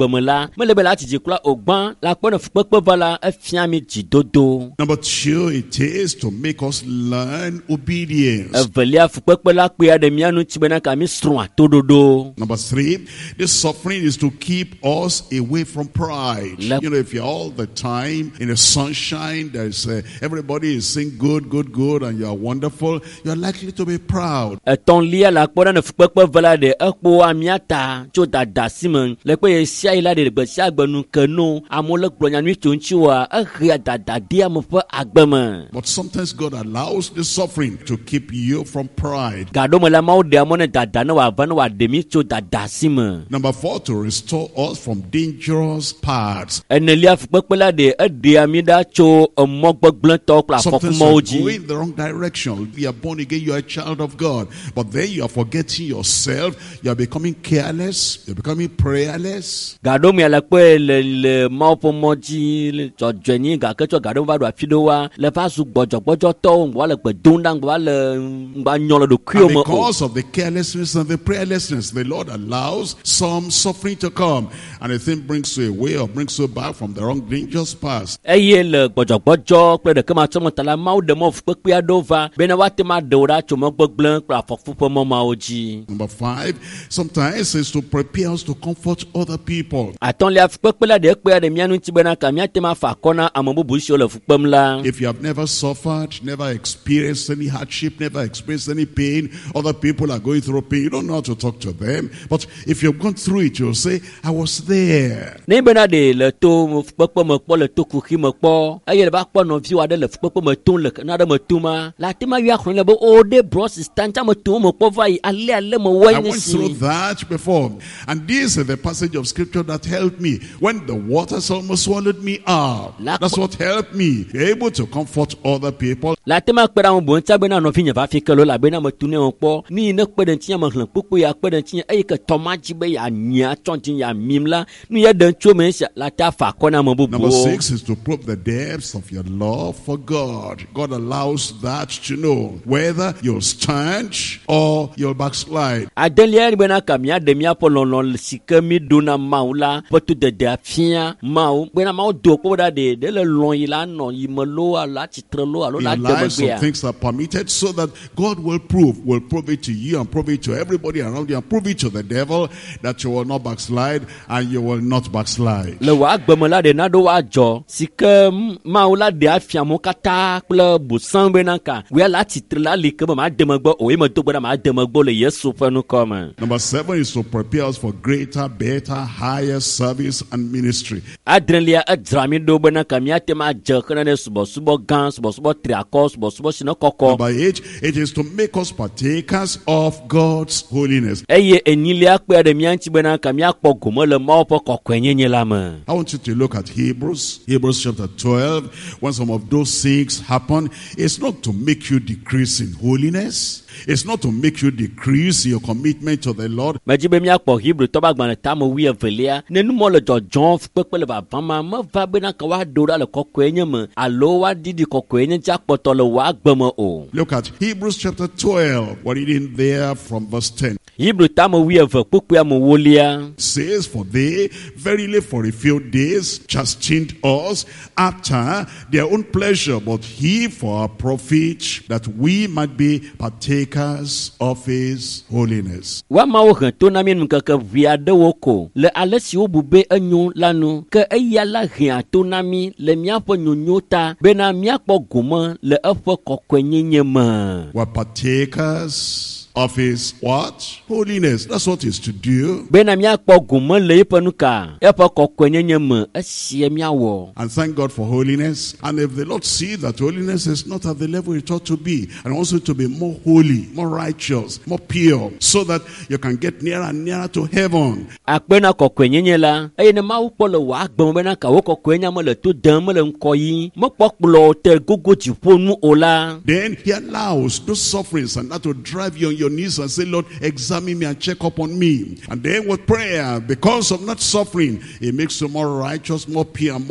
gbemela melebe la tijikula ogban la kpɔne fukpekpe va la efia mi dzidodo. Number 2, it is to make us learn obedience. Evelia fukpekpe la kpea ɖe mia ŋuti bena kami srɔ̃ atoɖoɖo. Number 3, this suffering is to keep us away from pride. You know, if you're all the time in the sunshine, there's everybody is saying good, good, good, and you're wonderful, you're likely to be proud. Etɔ̃lia la kpɔ ɖe ne fukpekpe va la ɖe ekpo amia ta tso dada si me le kpe ye sia yi la ɖe gbe sia gbe nu ke no amewo le gblɔ nyanu tso ŋuti wa ehea dada di ame ƒe agbe me. But sometimes God allows the suffering to keep you from pride. Gaɖo me la mawo ɖe amewo ne dada ne wòava ne wòaɖe mi tso dada si me. Number 4, to restore us from dangerous paths. Enelia fukpekpe la ɖe eɖea mi ɖa tso emɔ gbegblẽtɔwo kple Sometimes afɔkumɔwo you're dzi. going the wrong direction. You are born again, you are a child of God. But then you are forgetting yourself. You are becoming careless. You're becoming prayerless. Gaɖo me le kpe le mawo ƒe mɔ dzi le dzɔdzɔe nyi gake tsɔ gaɖo va ɖo afi ɖo wa le va zu gbɔdzɔgbɔdzɔtɔwo ŋgɔ le gbe dom ɖa ŋgɔ le ŋgɔ nyɔ le ɖokuiwo And me o. because of the carelessness and the prayerlessness, the Lord allows some suffering to come. And the thing brings you away or brings you back from the wrong dangerous path. Eye le gbɔdzɔgbɔdzɔ kple ɖeke ma tsɔ me ta la mawo ɖe mɔ fukpekpe aɖewo va bena woate ma ɖewo ɖa tso mɔ gbegblẽ kple afɔku ƒe mɔ mawo dzi. Number 5, sometimes it's to prepare us to comfort other people. Atɔ̃lia fukpekpe la ɖe ekpea ɖe mia ŋuti bena ka miate ma fa akɔ na ame bubu siwo le fukpem la. If you have never suffered, never experienced any hardship, never experienced any pain, other people are going through pain, you don't know how to talk to them. But if you've gone through it, you'll say, I was there. Ne bena ɖe le to fukpekpe me kpɔ le to kuxi me kpɔ eye le va kpɔ nɔviwo aɖe le fukpekpe me tom le naɖe me tom ma le ate ma yɔ axlẽ le be o ɖe brɔ sista ŋtsa me tom me kpɔ va yi ale me wɔe I nye went through si. that before. And this is the passage of scripture that helped me. When the waters almost swallowed me up, that's what helped me. Be able to comfort other people. Le ate ma kpe ɖe ame bo ŋtsa bena nɔvi nye va fi ke lo elabena me tu ne wo kpɔ ni ne kpe ɖe ŋtinye me xlẽ kpukpu ya kpe ɖe ŋtinye eye ke tɔ ma dzi be yeanyia tsɔ ŋtinye yeamim la nu ye ɖe ŋtso me sia le ate afa akɔ na ame Number bubuwo. 6 is to probe the depths of your love for God. God allows that to know whether you'll stand or you'll backslide. Adelia ni bena ka miaɖe miaƒe lɔlɔ̃ si ke mi ɖo na Mawu la ƒe tudede afia Mawu bena Mawu do kpɔ ɖa ɖe le lɔ̃ yi la anɔ yi me lo alo atsitre lo alo In la your de life, some megbea. things are permitted so that God will prove it to you and prove it to everybody around you and prove it to the devil that you will not backslide and you will not backslide. Le wòa agbeme la ɖe naɖo woadzɔ si ke Mawu la ɖe afia mo katã kple bosã bena ka wòa le atsitre la li ke be ma de megbe o ye me do gbe ɖa ma de megbe le Yesu ƒe nukɔ me. Number 7 is to prepare us for greater, better, higher service and ministry. Adrelia edzra mi ɖo bena ka miate ma dze xena ɖe subɔsubɔ gã subɔsubɔ triakɔ subɔsubɔ si ne kɔkɔ. Number 8, it is to make us partakers of God's holiness. Eye enyilia kpea ɖe mia ŋuti bena ka miakpɔ gome le Mawu ƒe kɔkɔenyenye la me. I want you to look at Hebrews chapter 12. When some of those things happen, it's not to make you decrease in holiness. It's not to make you decrease your commitment to the Lord. Medzi be miakpɔ Hebrew tɔ ƒe agbalẽ tame 12 ne numɔ le dzɔdzɔm kpekpe le vavam ma meva bena ka woaɖo ɖa le kɔkɔenye me alo woaɖiɖi kɔkɔenye ŋuti akpɔtɔ le wòa agbe me o. Look at Hebrews chapter 12. We're reading there from verse 10. Hebrew tame 12 kpukpua me 8. Says, for they verily for a few days chastened us after their own pleasure, but he for our profit, that we might be partakers of his holiness. Wa Mawu hẽ to na mi ŋkeke ʋui aɖewo ko le ale si wobu be enyo la nu ke eya la hẽa to na mi le míaƒe nyonyo ta bena míakpɔ gome le eƒe kɔkɔenyenye me. We're partakers of his what? Holiness. That's what he's to do. Bena míakpɔ gome le eƒe nu ka eƒe kɔkɔenyenye me esie míawɔ. And thank God for holiness. And if the Lord see that holiness is not at the level it ought to be, and also to be more holy, more righteous, more pure, so that you can get nearer and nearer to heaven. Akpena kɔkɔenyenye la eye ne Mawu kpɔ le wòa agbe bena ka wo kɔkɔenya me le to dem me le ŋkɔ yi mekpɔ kplɔ te gogo dziƒo nu o la. Then he allows those sufferings and that will drive you on your knees and say, Lord, examine me and check up on me. And then with prayer, because of not suffering, it makes you more righteous, more pure, and more holy.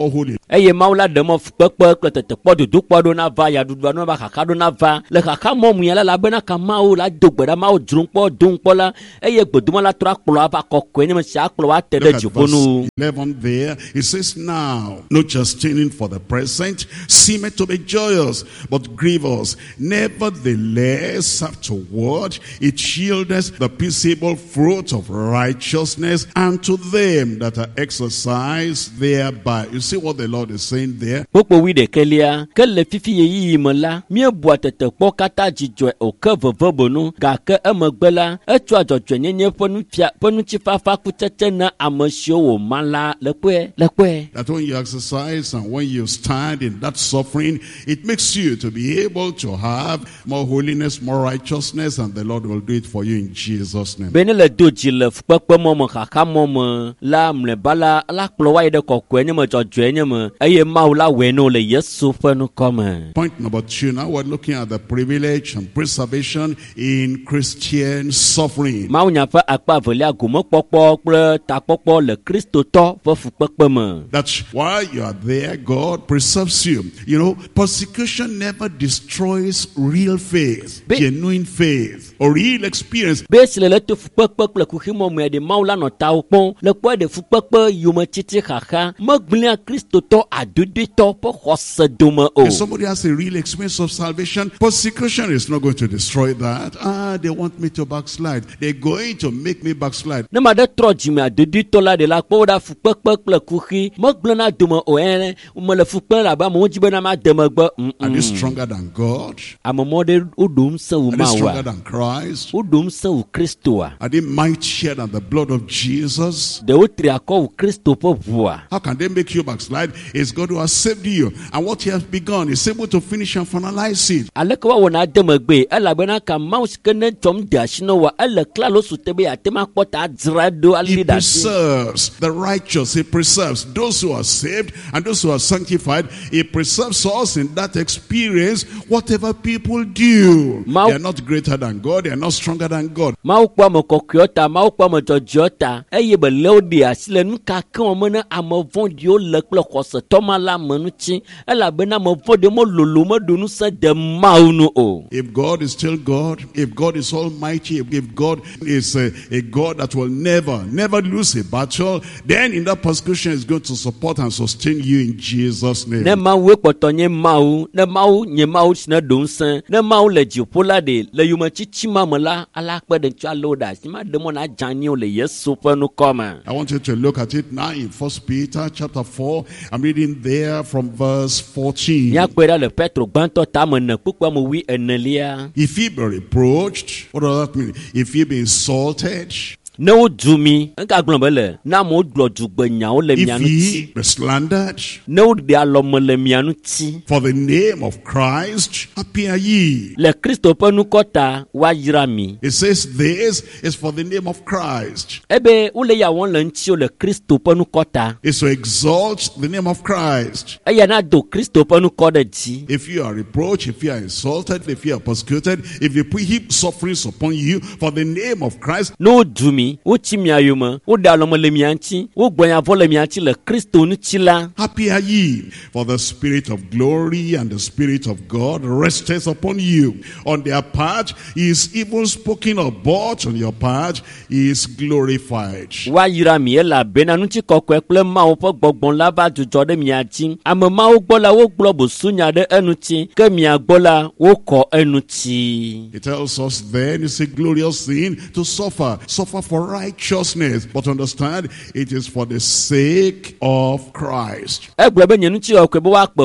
eye maula demo fukpekpe kple tetekpɔ dodokpɔ ɖo na va yaɖuɖua no ba xaxa ɖo na va le xaxa mɔ mu ya la bena ka mawo la do gbe ɖa mawo dzrom kpɔ dom kpɔ la eye gbedoma la trɔ akplɔ ava kɔkɔe ne me si akplɔ wa te ɖe dziƒo no. 11 there, it says, now, no chastening for the present seemeth to be joyous, but grievous. Nevertheless, afterward, it yieldeth the peaceable fruit of righteousness unto them that are exercised thereby. You see what the Lord is saying there? Kpokpo wi ɖekelia ke le fifi yeyi me la miebua tetekpɔ katã dzidzɔe oke veve bonu gake emegbe la etsɔa dzɔdzɔenyenye ƒe ŋutifafa kutsetse na ame siwo wòma la le kpɔe. That when you exercise and when you stand in that suffering, it makes you to be able to have more holiness, more righteousness, and the Lord will do it for you in Jesus' name. Bene le do dzi le fukpekpe mɔ me xaxa mɔ me la mleba la kplɔ wa yi ɖe kɔkɔe nye me dzɔdzɔe nye me eye Mawu la wɔe no le Yesu ƒe nukɔ me. Point number 2, now we're looking at the privilege and preservation in Christian suffering. Mawu nya ƒe akpa evelia gomekpɔkpɔ kple takpɔkpɔ le kristotɔ ƒe fukpekpe me. That's why you are there, God preserves you. You know, persecution never destroys real faith, genuine faith, or real experience. Besi le to fukpekpe kple kuximɔ me de Mawu la nɔ tawo kpɔm le kpɔ de fukpekpe yome titi xaxa megblẽa kristotɔ adodetɔ ƒe xɔse dome o. If somebody has a real experience of salvation, persecution is not going to destroy that. They want me to backslide. They're going to make me backslide. Ne ma de trɔ dzime adodetɔ la de la kpɔ ɖa fukpekpe kple kuxi megblẽna dome o ene me le fukpe la ba mo dzi bena ma de megbe. Are they stronger than God? Ame mɔ de wo ɖom se wo Are they stronger Mawu. than Christ? Wo ɖom se wo Kristoa. Are they mightier than the blood of Jesus? De wo tri akɔ wo Kristo ƒe ʋua. How can they make you backslide? It's God who has saved you. And what he has begun is able to finish and finalize it. Aleke wa wɔna de megbe elabena ka Mawu si ke ne tsɔm de asi na wa ele klalo sute be ate ma kpɔ ta dzra ɖo ali He ɖe asi. preserves the righteous. He preserves those who are saved and those who are sanctified. He preserves us in that experience, whatever people do. They are not greater than God. They are not stronger than God. Mawu kpɔ ame kɔkɔewo ta, Mawu kpɔ ame dzɔdzɔewo ta, eye be le wo de asi le nu kakewo me ne ame vɔ̃ɖiwo le kple xɔsetɔ ma la me ŋuti elabena ame vɔ̃ɖiwo me lolo meɖo ŋusẽ de Mawu nu o. If God is still God, if God is almighty, if God is a God that will never lose a battle, then in that persecution is going to support and sustain you in Jesus' name. Ne Mawu kpɔtɔ nye Mawu, ne Mawu nye Mawu si ne ɖo ŋusẽ, ne Mawu le dziƒo la de le yometsitsi ma me la ala kpe ɖe ŋuti alo ɖe asi ma ɖe mɔ na dzaniwo le Yesu ƒe nukɔ me. I want you to look at it now in 1 Peter chapter 4. I'm reading there from verse 14. Míakpɔe ɖa le Petro gbãtɔ tame ne kpukpua me wi enelia. If ye be reproached, what does that mean? If ye be insulted, Ne wo du mi, enka gblɔ be le, ne amewo gblɔ dzugbenyawo le mia if ŋuti, ye be slandered, ne wo ɖe alɔme le mia ŋuti, for the name of Christ, happy are ye. le Kristo ƒe nukɔ ta woayra mi. It says this is for the name of Christ. Ebe wole ya wɔm le ŋuti le Kristo ƒe nukɔ ta. Is to exalt the name of Christ. Eya na do Kristo ƒe nukɔ ɖe dzi. If you are reproached, if you are insulted, if you are persecuted, if they put heap sufferings upon you for the name of Christ, Ne wo du mi, wo tsi mia yome, wo ɖe alɔme le mia ŋuti, wo gbɔnya vɔ le mia ŋuti le Kristo ŋuti la. happy are ye, for the Spirit of glory and the Spirit of God resteth upon you. On their part, he is evil spoken of, but on your part, he is glorified. Woayra mi elabena ŋutikɔkɔe kple Mawu ƒe gbɔgbɔ la va dzudzɔ ɖe mia dzi. Ame mawo gbɔ la wogblɔ bosunya ɖe eŋuti, ke mia gbɔ la wokɔ eŋuti. He tells us then it's a glorious thing to suffer for righteousness. But understand, it is for the sake of Christ. Egblɔ be nye ŋutikɔkɔe be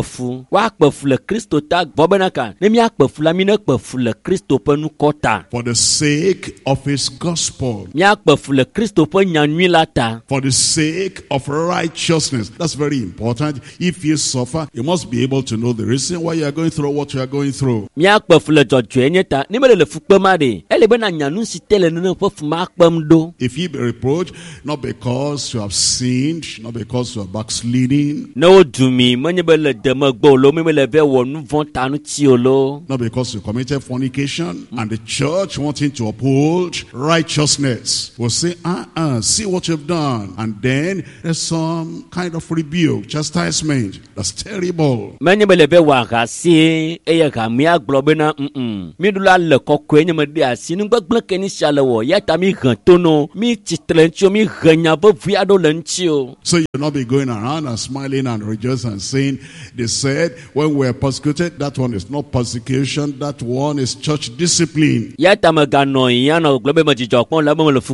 woakpe fu le Kristo ta gbɔ bena ka ne míakpe fu la mi ne kpe fu le Kristo ƒe nukɔ ta. For the sake of his gospel. Míakpe fu le Kristo ƒe nyanyui la ta. For the sake of righteousness. That's very important. If you suffer, you must be able to know the reason why you are going through what you are going through. Míakpe fu le dzɔdzɔe nye ta ne mele le fukpe ma ɖe ele bena nyanu si te le nene ƒe fu ma kpem ɖo ɖo. If ye be reproached, not because you have sinned, not because you are backsliding, Ne woɖu mi menye be le deme gbɔ o lo, menye be le ve wɔ nu vɔ̃ ta ŋuti o lo. not because you committed fornication, and the church wanting to uphold righteousness will say, see what you've done. And then there's some kind of rebuke, chastisement. That's terrible. Menye be le ve wɔ ahasi eye hamia gblɔ bena míɖu la le kɔkɔe nye me ɖe asi nugbegblẽ ke ni sia le wɔ ya ta mi hẽ to no mi tsitre ŋuti o mi hẽ nya vevi aɖewo le ŋuti o. So you'll not be going around and smiling and rejoicing and saying, they said when we're persecuted, that one is not persecution, that one is church discipline. Ya ta me ganɔ yi ya nɔ gblɔ be me dzidzɔ kpɔm le me le fu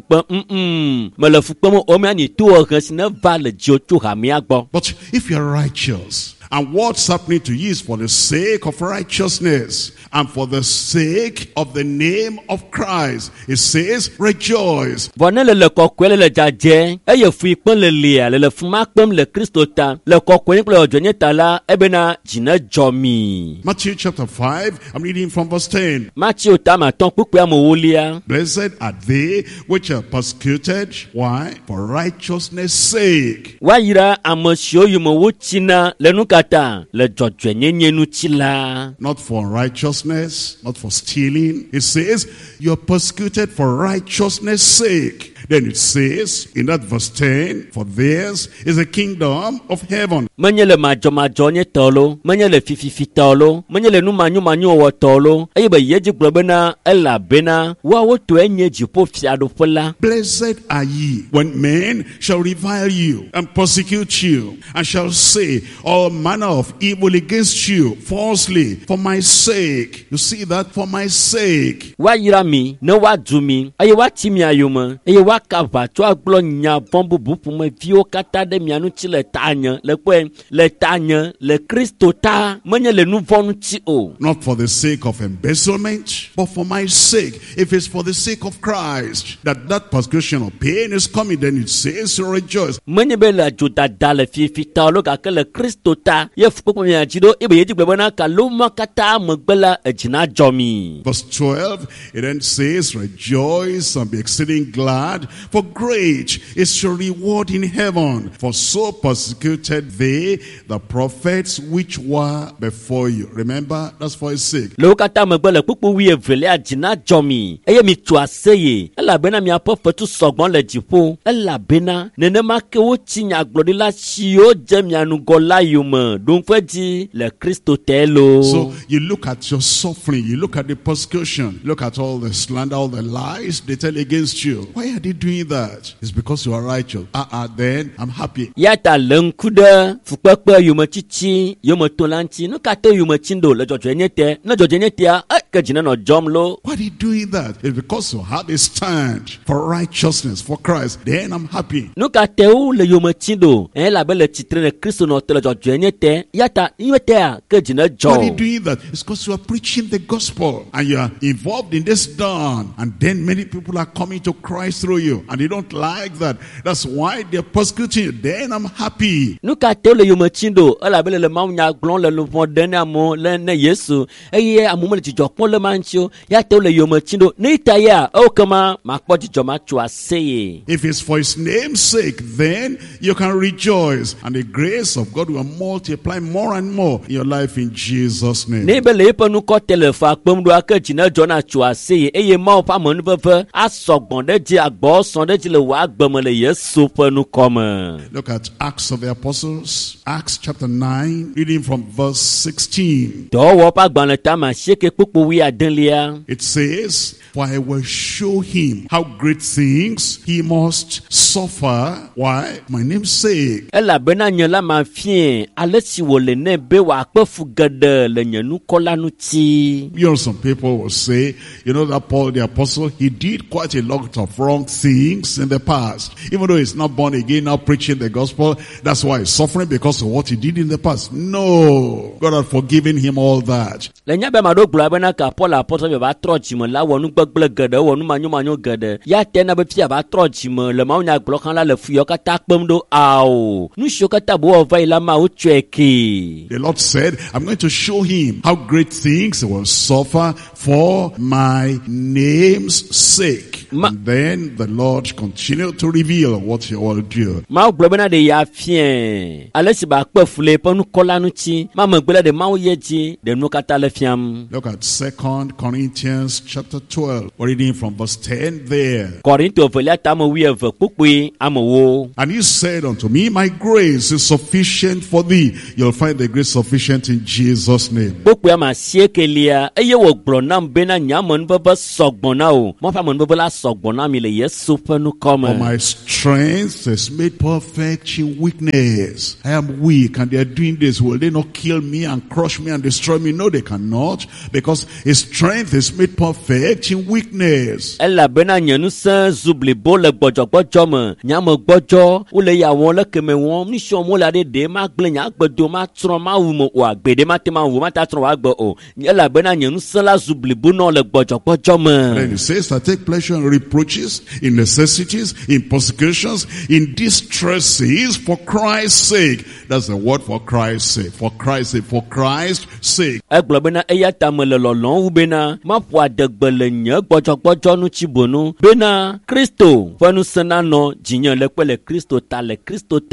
kpem me le fu kpem o mia ni to hẽ si ne va le dziwo tso hamia gbɔ. But if you're righteous, and what's happening to you is for the sake of righteousness and for the sake of the name of Christ, it says, rejoice. Vɔ ne le kɔkɔe le dzadze eye fu kpem le lia le fu ma kpem le Kristo ta le kɔkɔe kple ɔdzɔnye ta la ebena dzi ne dzɔ mi. Matthew chapter 5, I'm reading from verse 10. Matthew tama tɔn kpukpea me wolia. Blessed are they which are persecuted. Why? For righteousness' sake. Wa yira ame siwo yome wotsina le nu kata le dzɔdzɔenyenye ŋuti la. Not for righteousness, not for stealing. It says, you're persecuted for righteousness' sake. Then it says in that verse 10, for theirs is the kingdom of heaven. Menye le madzɔmadzɔ nye tɔ lo, menye le fififi tɔ lo, menye le nu manyomanyo wɔ tɔ lo, eye be yedzi gblɔ bena elabena woawo tɔe nye dziƒo fiaɖoƒe la. Blessed are ye when men shall revile you and persecute you and shall say all manner of evil against you falsely for my sake. You see that? For my sake. Wa yira mi ne wa du mi eye wa ti mi ayome eye wa ka va tso agblɔ nya vɔ̃ bubu ƒomeviwo katã ɖe mia ŋuti le tanye le kpe le tanye le Kristo ta menye le nu vɔ̃ ŋuti o. Not for the sake of embezzlement, but for my sake. If it's for the sake of Christ that persecution or pain is coming, then it says to rejoice. Menye be le adzodada le fifi ta lo gake le Kristo ta ye fukpekpe mia dzi ɖo ebe yedzi gblɔ bena kalo ma katã megbe la edzi na dzɔ mi. Verse 12, it then says, rejoice and be exceeding glad, for great is your reward in heaven. For so persecuted they the prophets which were before you. Remember, that's for his sake. Le wo katã megbe le kpukpu wi evelia dzi na dzɔ mi eye mi tu aseye elabena miaƒe fetu sɔgbɔ le dziƒo elabena nenema ke wotsi nyagblɔɖila siwo dze mia nugɔ la yome ɖoŋƒe dzi le Kristo te lo. So you look at your suffering, you look at the persecution, look at all the slander, all the lies they tell against you. Why are they doing that? It's because you are righteous. Then I'm happy. Ya ta le ŋku ɖe fukpekpe yometsitsi yometo la ŋuti nu ka to yometsi ɖo le dzɔdzɔenye te ne dzɔdzɔenye tea ke dzi nenɔ dzɔm lo. Why are they doing that? It's because you have a stand for righteousness, for Christ. Then I'm happy. Nu ka te wo le yometsi ɖo elabe le tsitre ne Kristo nɔ te le dzɔdzɔenye te ya ta nye tea ke dzi ne dzɔ. Why are you doing that? It's because you are preaching the gospel and you are involved in this dawn, and then many people are coming to Christ through you and they don't like that. That's why they're persecuting you. Then I'm happy. Nu ka te le yometsi ɖo elabe le mawu nya gblɔm le luƒɔ ɖe ne amewo le ne Yesu eye amewo le dzidzɔ kpɔm le ma ŋuti o ya te le yometsi ɖo ne ta ya ewo kema makpɔ dzidzɔ ma tso aseye. If it's for his name's sake, then you can rejoice and the grace of God will multiply more and more in your life in Jesus' name. Ne be le eƒe nukɔ te le fa kpem ɖo ake dzi ne dzɔ na tso aseye eye mawo ƒe amenuveve asɔgbɔ ɖe dzi agbɔsɔ ɖe dzi le wò agbeme le Yesu ƒe nukɔ me. Look at Acts of the Apostles, Acts chapter 9, reading from verse 16. Dɔwɔwɔ ƒe agbalẽ tame asieke kpukpu wi adelia. It says, for I will show him how great things he must suffer. Why? My name's sake. Elabena nye la mafie ale si wòle ne be wòakpe fu geɖe le nye nukɔ la ŋuti. You know, some people will say, you know, that Paul the apostle, he did quite a lot of wrong things in the past. Even though he's not born again, now preaching the gospel, that's why he's suffering because of what he did in the past. No, God had forgiven him all that. Le nya be ma ɖo gblɔ bena ka Paul apɔtɔ be va trɔ dzime la wɔ nu gbegblẽ geɖe wɔ nu manyomanyo geɖe ya te na be fia va trɔ dzime le mawu nya gblɔ xlã la le fiɔ katã kpem ɖo ao nu siwo katã bo wɔ va yi la ma wotsɔe ke. The Lord said, I'm going to show him how great things he will suffer for my name's sake. And then the Lord continued to reveal what he will do. Ma globena de ya fien. Alesi ba kpe fule ponu kolanu chi. Ma megbele de ma uyeji de no kata le fiam. Look at 2 Corinthians chapter 12. We're reading from verse 10 there. Korinto velia tamo wieve pukui amowo. And he said unto me, my grace is sufficient for thee. You'll find the grace sufficient in Jesus' name. Pukui ama siekelia. Eye wo glonam bena nyamon bebe sogbona o. Mo fa mon bebe la sogbona mi le yesu penu kome. For my strength is made perfect in weakness. I am weak and they are doing this. Will they not kill me and crush me and destroy me? No, they cannot. Because his strength is made perfect in weakness. Ella bena nyanu san zubli bo le gbojogbojo me. Nyamo gbojo. Ule ya won le keme won. Ni sho mo la de ma gble nya gbedo ma tron ma wu mo wa gbede ma te ma wu ma ta tron wa gbo o. Ella bena nyanu san la zubli bo no le gbojogbojo me. Then he says, I take pleasure in reproaches, in necessities, in persecutions, in distresses for Christ's sake. That's the word, for Christ's sake. For Christ's sake. For Christ's sake. Eglobena eya tamele lolon ubena ma pwa degbele nye gbojogbojo nu chibonu bena Kristo fenu senano jinyan lekpele Kristo ta le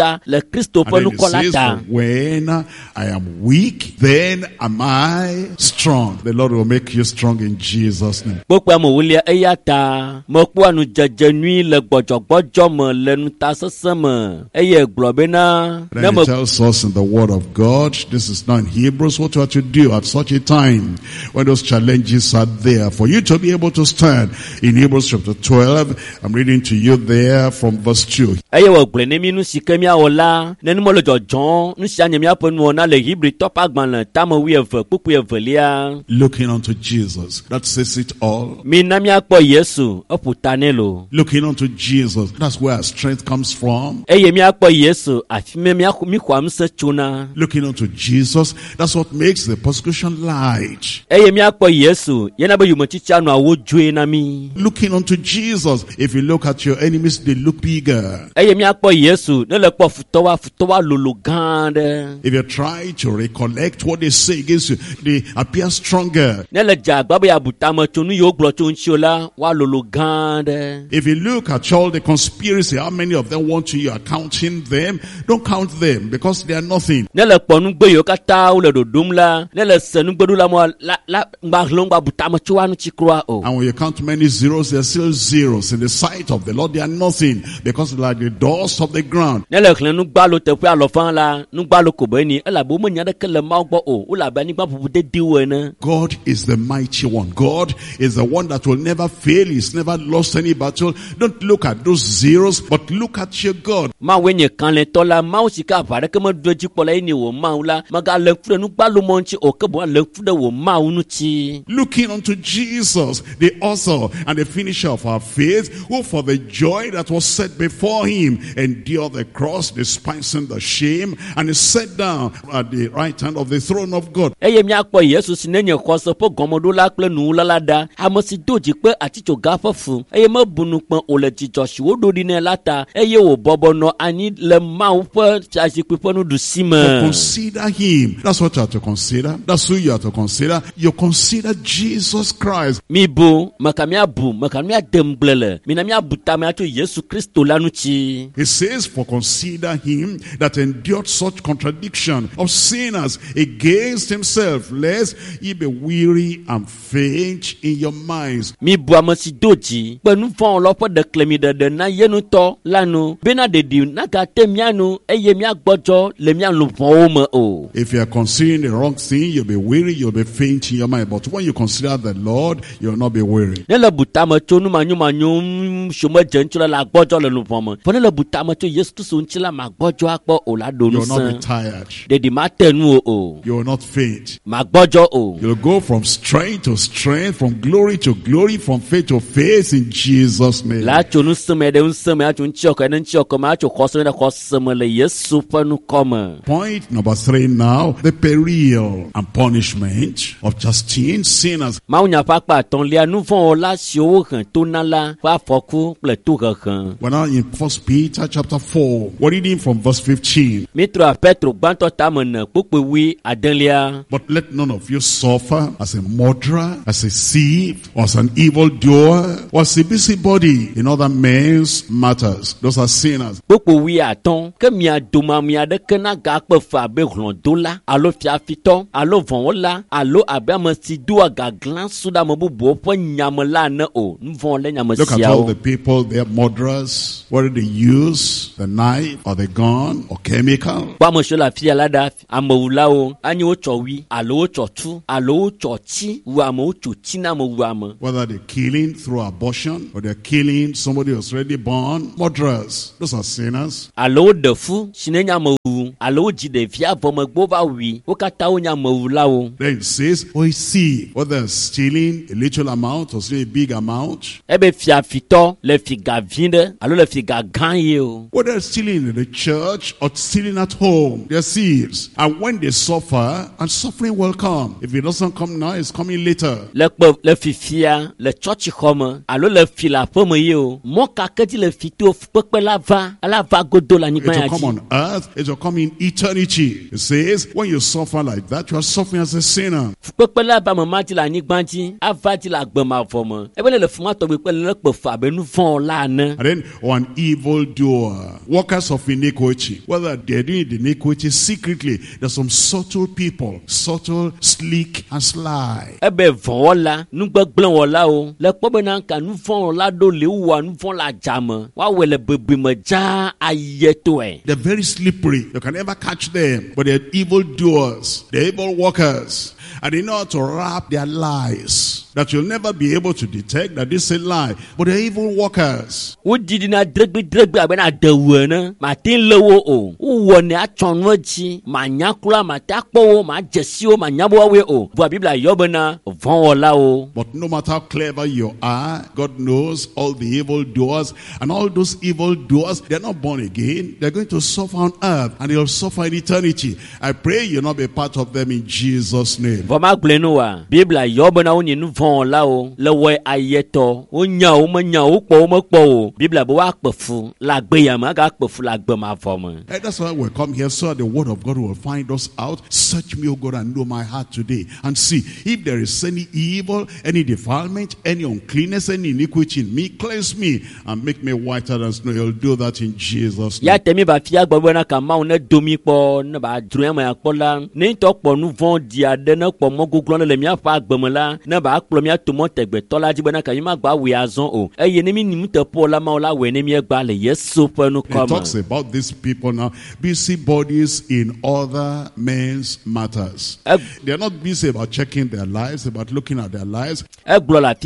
Kristo fenu kolata. When I am weak, then am I strong. The Lord will make you strong in Jesus' name. Pokwa mo wulia eya ta mo kwa nu jejenui le gbojogbojo mo lenu ta seseme eye globena. Then he tells us in the word of God, this is now in Hebrews, what you have to do at such a time when those challenges are there for you to be able to stand. In Hebrews chapter 12, I'm reading to you there from verse 2. Eye wo glene mi nu sikemia ola nenu mo le jojon nu sia nyemia ponu ona le Hebrew topa gbanle tamo wi eve pupu evelia. Looking unto Jesus, that says it all. Mi na mi akpo Yesu oputanelo. Looking unto Jesus, that's where our strength comes from. Eye mi akpo Yesu afime mi kwam se chuna. Looking unto Jesus, that's what makes the persecution light. Eye mi akpo Yesu yena be yumochicha no awojue na mi. Looking unto Jesus, if you look at your enemies, they look bigger. Eye mi akpo Yesu ne le kpo futowa lolo gande. If you try to recollect what they say against you, they appear stronger. Ne le jagba be abutama chunu yo glo chunchiola wa lolo gande. If you look at all the conspiracy, how many of them want you are counting them? Don't count them because they are nothing. Ne le kponu gbe yo kata o le dodum la, ne le senu gbedu la mo la ngba butama chuwa nu chikroa o. And when you count many zeros, they are still zeros. In the sight of the Lord, they are nothing because they are like the dust of the ground. Ne le klen nu gba lo te pe alofan la, nu gba lo ko be ni, ela bo mo nya de kele ma gbo o, o la ba ni gba pupu de diwe na. God is the mighty one. God is the one that will never fail. He's never lost any battle. Don't look at those zeros, but look at your God. Ma wenye kan le tola ma o sika pare ke mo doji pola ni wo ma ula, ma ga le fu nu gba lo mo nchi o ke bo le fu de wo ma unu chi. Looking unto Jesus, the author and the finisher of our faith, who for the joy that was set before him endured the cross, despising the shame, and is set down at the right hand of the throne of God. Eye mi akpo Yesu sinenye khoso po gomodo la ple nu la da, amosi doji pe aticho gafafu. Eye ma bunu pon o le jijo shiwo do di ne lata, eye wo bobo no ani le ma wo pe chaji pe ponu du sima. Consider him. That's what you have to consider. That's who you have to consider. You consider Jesus Christ. Mi bu, makamia demblele. Mi na mi abuta mi ato Yesu Kristo lanu chi. He says, for consider him that endured such contradiction of sinners against himself, lest ye be weary and faint in your minds. Mi bu amosi doji, penu fon lopo de klemi de na yenu to lanu, bena de di na ka temianu, eye mi agbojo le mi anu fon o o. If you are considering the wrong thing, you'll be weary, you'll be faint in your mind. But when you consider the Lord, you'll not be weary. Ne le butama chonu manyu shoma jenchula la agbojo le nu fon mo. Fon le butama cho Yesu Kristo nchila magbojo akpo o la do nu san. You'll not be tired. De di matenu o. You will not faint. Magbojo o. You'll go from strength to strength, from glory to glory, from faith to faith in Jesus' name. La chonu seme de unseme a chun chioko en chioko ma cho khoseme de khoseme le Yesu panu koma. Point number 3 now, the peril and punishment of chastening sinners. Ma unya pakpa ton lia nu fon la sio han to na la fa foku ple to han. We're now in 1 Peter chapter 4. We're reading from verse 15. Mi But let none of you suffer as a murderer, as a thief, or as an evildoer, or as a busybody in other men's matters. Those are sinners. Look at all the people, they are murderers, whether they use the knife or the gun or chemical. Whether they're killing through abortion or they're killing somebody who's already born, murderers. Those are sinners. Then it says, oh, see, whether stealing a little amount or stealing a big amount. Whether stealing in the church or stealing at home, they're thieves. And when they suffer, and suffering will come. If it doesn't come now, it's coming later. It will come on earth, it will come in eternity. It says, when you suffer like that, you are suffering as a sinner. And then, an evildoer, workers of iniquity, whether they're doing the iniquity secretly, there's some subtle people, subtle, sleek, and sly. They're very slippery. You can never catch them, but they're evildoers, they're evil workers, and they know how to wrap their lies that you'll never be able to detect that this is a lie, but they're evil workers. But no matter how clever you are, God knows all the evil doers, and all those evil doers, they're not born again. They're going to suffer on earth, and they'll suffer in eternity. I pray you'll not be part of them in Jesus' name. And that's why we come here, so the word of God will find us out. Search me, O God, and know my heart today, and see if there is any evil, any defilement, any uncleanness, any iniquity in me. Cleanse me and make me whiter than snow. You'll do that in Jesus' name. It talks about these people now, busybodies in other men's matters. They're not busy about checking their lives, about looking at their lives. All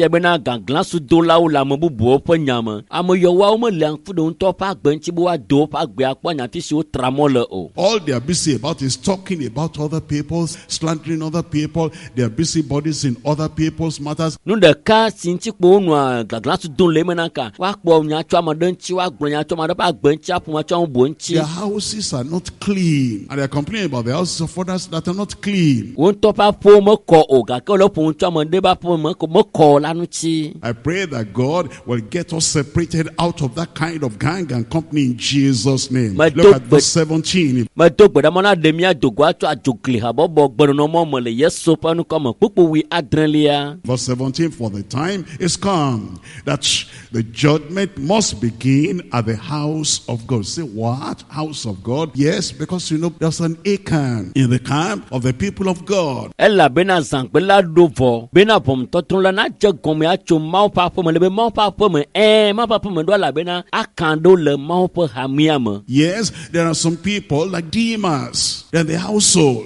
they are busy about is talking about other people, slandering other people. They are busybodies in other people's matters. Their houses are not clean, and they are complaining about the houses of others that are not clean. I pray that God will get us separated out of that kind of gang and company in Jesus' name. Look at verse 17. Verse 17, for the time is come that the judgment must begin at the house of God. Say, what? House of God? Yes, because you know there's an Achan in the camp of the people of God. Yes, there are some people like Demas in the household.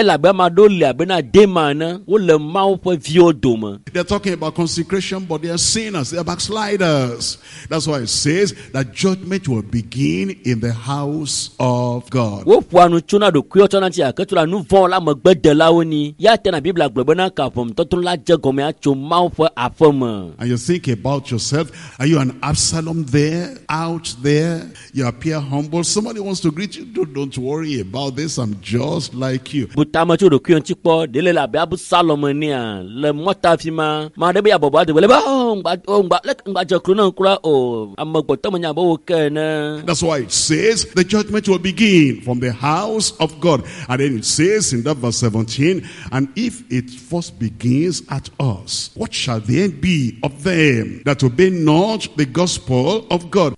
They're talking about consecration, but they are sinners, they are backsliders. That's why it says that judgment will begin in the house of God. And you think about yourself, are you an Absalom there, out there? You appear humble. Somebody wants to greet you. Don't worry about this. I'm just like you. That's why it says the judgment will begin from the house of God. And then it says in that verse 17, and if it first begins at us, what shall the end be of them that obey not the gospel of God?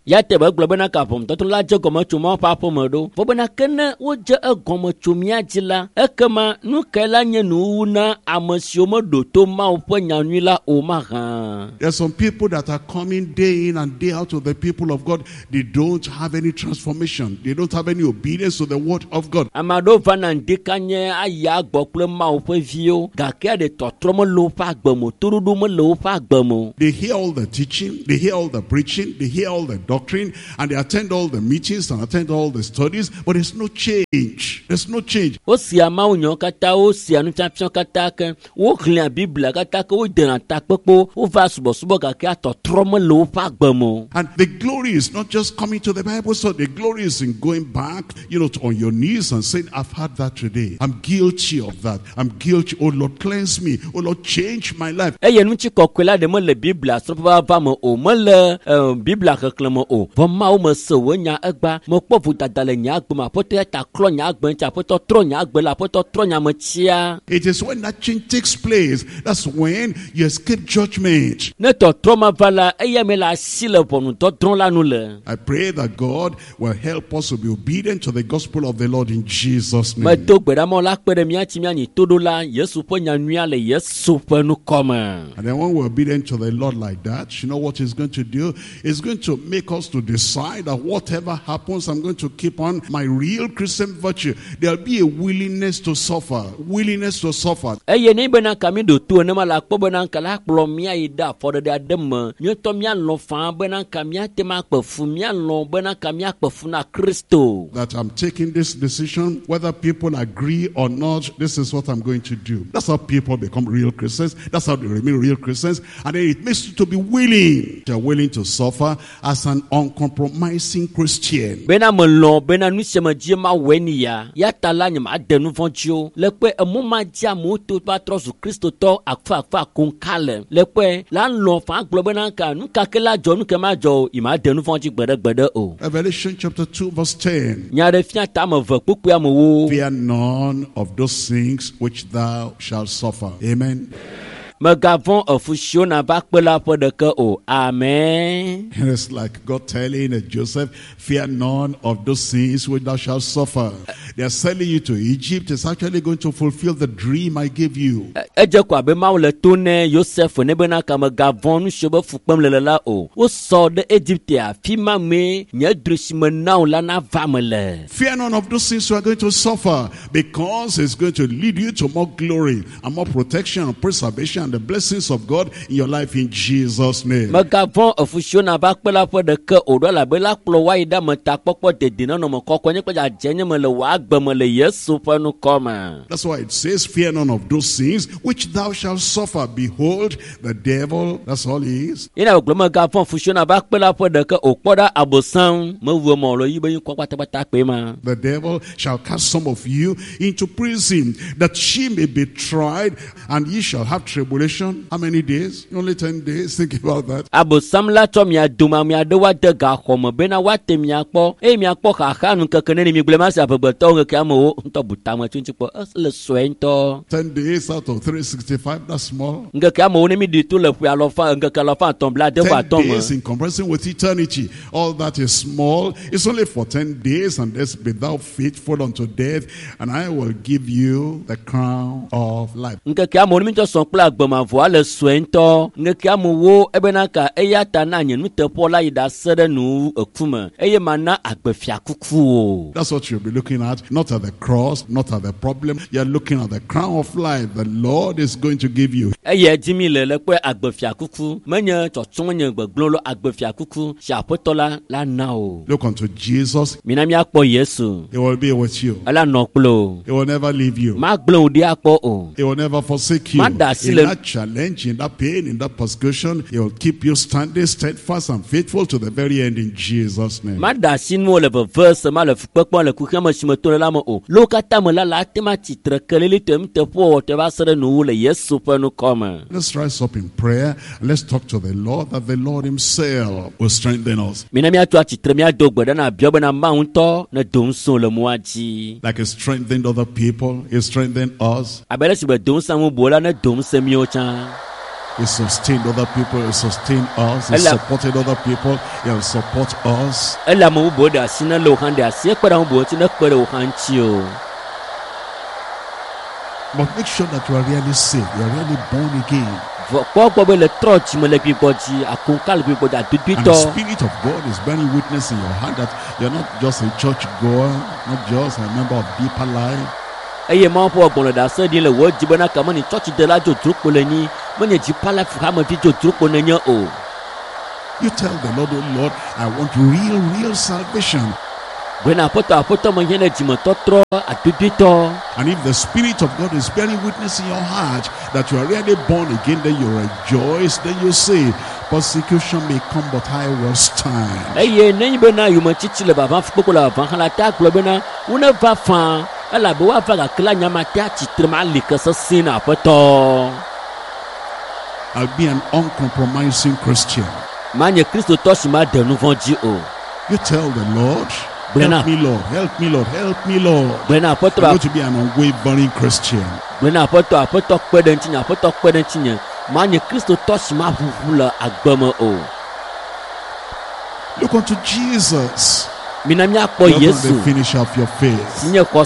There are some people that are coming day in and day out to the people of God. They don't have any transformation. They don't have any obedience to the word of God. They hear all the teaching, they hear all the preaching, they hear all the doctrine, and they attend all the meetings and attend all the studies, but there's no change. There's no change. And the glory is not just coming to the Bible, so the glory is in going back, on your knees and saying, I've had that today. I'm guilty of that. I'm guilty. Oh Lord, cleanse me. Oh Lord, change my life. It is when that change takes place, that's when you escape judgment. I pray that God will help us to be obedient to the gospel of the Lord in Jesus' name. And then when we're obedient to the Lord like that, you know what He's going to do? It's going to make us to decide that whatever happens, I'm going to keep on my real Christian virtue. There'll be a willingness to suffer. Willingness to suffer. That I'm taking this decision, whether people agree or not, this is what I'm going to do. That's how people become real Christians. That's how they remain real Christians. And then it makes you to be willing. They're willing to suffer as an uncompromising Christian. Revelation chapter 2 verse 10. Fear none of those things which thou shalt suffer. Amen. Amen. And it's like God telling Joseph, fear none of those things which thou shalt suffer. They are selling you to Egypt. It's actually going to fulfill the dream I gave you. Fear none of those things you are going to suffer, because it's going to lead you to more glory and more protection and preservation and the blessings of God in your life in Jesus' name. That's why it says, fear none of those things which thou shalt suffer. Behold, the devil, that's all he is. The devil shall cast some of you into prison, that ye may be tried, and ye shall have tribulation. How many days? Only 10 days. Think about that. $10 out of 365, that's small. 10 days in comparison with eternity, all that is small. It's only for 10 days, and this be thou faithful unto death, and I will give you the crown of life. That's what you'll be looking at, not at the cross, not at the problem. You're looking at the crown of life the Lord is going to give you. Look unto Jesus. He will be with you. He will never leave you. He will never forsake you. In that challenge, in that pain, in that persecution, He will keep you standing steadfast and faithful to the very end in Jesus' name. le la me o lo kata me la tema titre kelele tem te po te va sere nu le Yesu pe nu kome. Let's rise up in prayer and let's talk to the Lord that the Lord himself will strengthen us. Mina mi atu titre mi adogbe na biobe na ma unto na donso le muaji. Like he strengthened other people, he strengthened us. Abele si be donsa mu bola na donse mi o chan. He sustained other people, he sustained us, he supported other people, he will support us. Ela mu boda sina lo hande asie kwada mu boti na kwada o hanchi o. But make sure that you are really saved, you are really born again. And the Spirit of God is bearing witness in your heart that you are not just a church goer, not just a member of Deeper Life. You tell the Lord, oh Lord, I want real salvation. And if the Spirit of God is bearing witness in your heart that you are really born again, then you rejoice, then you say, persecution may come, but I will stand. I'll be an uncompromising Christian. You tell the Lord, help me, Lord, help me, Lord, help me, Lord. I'm going to be an unwavering Christian. Look unto Jesus. Look unto the finisher of your faith.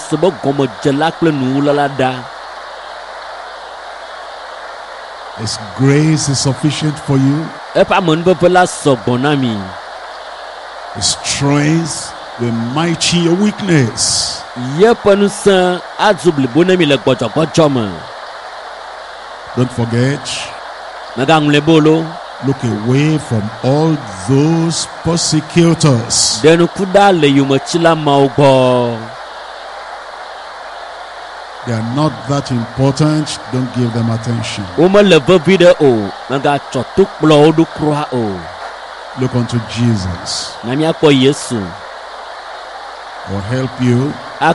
His grace is sufficient for you. His strength will mighty your weakness. Don't forget, look away from all those persecutors. They are not that important. Don't give them attention. Look unto Jesus. Or help you,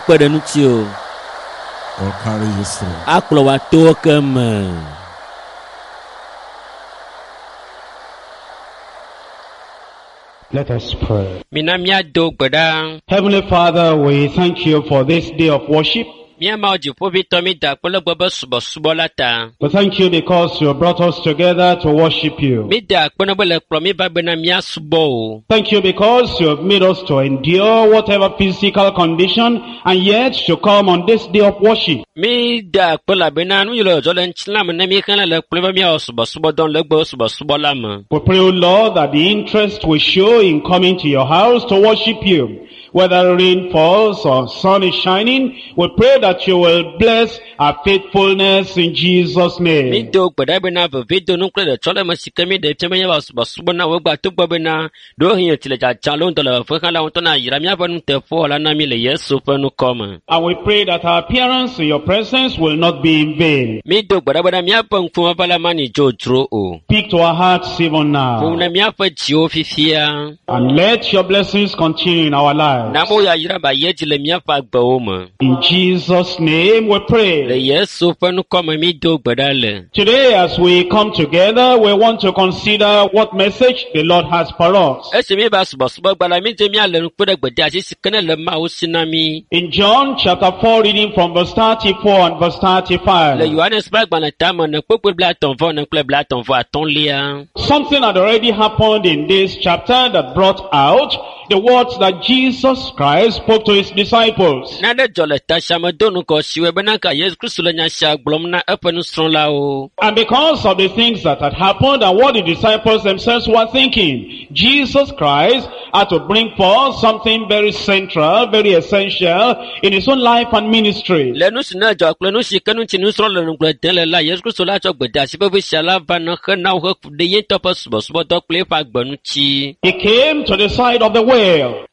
or carry you through. Let us pray. Heavenly Father, we thank you for this day of worship. We thank you because you brought us together to worship you. Thank you because you have made us to endure whatever physical condition and yet to come on this day of worship. We pray, O Lord, that the interest we show in coming to your house to worship you, whether rain falls or sun is shining, we pray that you will bless our faithfulness in Jesus' name. And we pray that our appearance in your presence will not be in vain. Speak to our hearts even now. And let your blessings continue in our lives. In Jesus' name we pray. Today as we come together, we want to consider what message the Lord has for us. In John chapter 4, reading from verse 34 and verse 35. Something had already happened in this chapter that brought out the words that Jesus Christ spoke to his disciples. And because of the things that had happened and what the disciples themselves were thinking, Jesus Christ had to bring forth something very central, very essential in his own life and ministry. He came to the side of the well.